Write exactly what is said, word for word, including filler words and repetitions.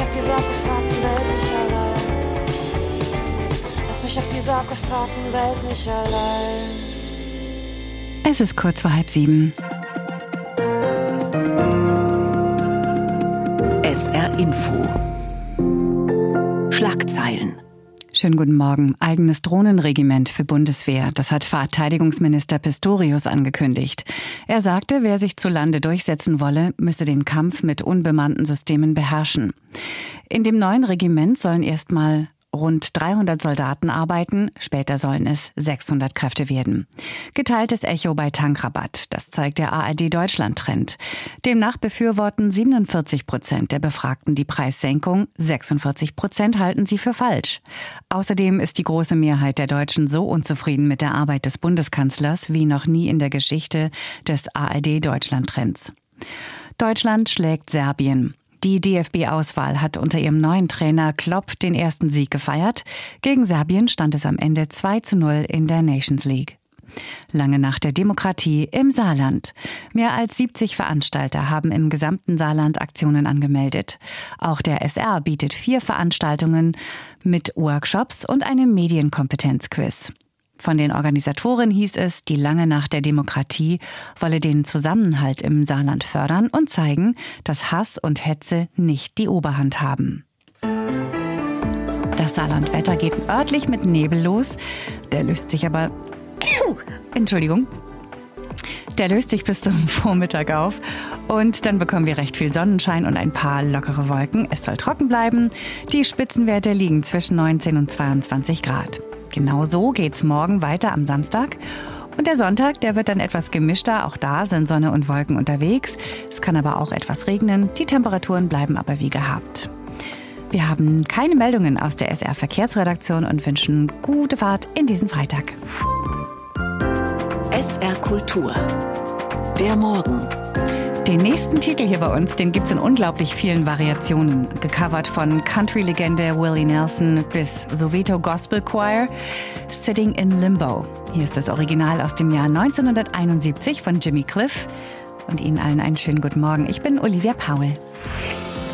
mich auf dieser abgefahrenen Welt nicht allein. Lass mich auf dieser abgefahrenen Welt nicht allein. Es ist kurz vor halb sieben. S R Info. Schlagzeilen. Schönen guten Morgen. Eigenes Drohnenregiment für Bundeswehr. Das hat Verteidigungsminister Pistorius angekündigt. Er sagte, wer sich zu Lande durchsetzen wolle, müsse den Kampf mit unbemannten Systemen beherrschen. In dem neuen Regiment sollen erstmal rund dreihundert Soldaten arbeiten, später sollen es sechshundert Kräfte werden. Geteiltes Echo bei Tankrabatt, das zeigt der A R D-Deutschland-Trend. Demnach befürworten siebenundvierzig Prozent der Befragten die Preissenkung, sechsundvierzig Prozent halten sie für falsch. Außerdem ist die große Mehrheit der Deutschen so unzufrieden mit der Arbeit des Bundeskanzlers wie noch nie in der Geschichte des A R D-Deutschland-Trends. Deutschland schlägt Serbien. Die D F B-Auswahl hat unter ihrem neuen Trainer Klopp den ersten Sieg gefeiert. Gegen Serbien stand es am Ende zwei zu null in der Nations League. Lange Nacht der Demokratie im Saarland. Mehr als siebzig Veranstalter haben im gesamten Saarland Aktionen angemeldet. Auch der S R bietet vier Veranstaltungen mit Workshops und einem Medienkompetenzquiz. Von den Organisatoren hieß es, die Lange Nacht der Demokratie wolle den Zusammenhalt im Saarland fördern und zeigen, dass Hass und Hetze nicht die Oberhand haben. Das Saarlandwetter geht örtlich mit Nebel los. Der löst sich aber... Entschuldigung. Der löst sich bis zum Vormittag auf und dann bekommen wir recht viel Sonnenschein und ein paar lockere Wolken. Es soll trocken bleiben. Die Spitzenwerte liegen zwischen neunzehn und zweiundzwanzig Grad. Genau so geht's morgen weiter am Samstag. Und der Sonntag, der wird dann etwas gemischter. Auch da sind Sonne und Wolken unterwegs. Es kann aber auch etwas regnen. Die Temperaturen bleiben aber wie gehabt. Wir haben keine Meldungen aus der S R-Verkehrsredaktion und wünschen gute Fahrt in diesen Freitag. S R Kultur. Der Morgen. Den nächsten Titel hier bei uns, den gibt's in unglaublich vielen Variationen. Gecovert von Country-Legende Willie Nelson bis Soweto Gospel Choir, Sitting in Limbo. Hier ist das Original aus dem Jahr neunzehnhunderteinundsiebzig von Jimmy Cliff. Und Ihnen allen einen schönen guten Morgen. Ich bin Olivia Powell.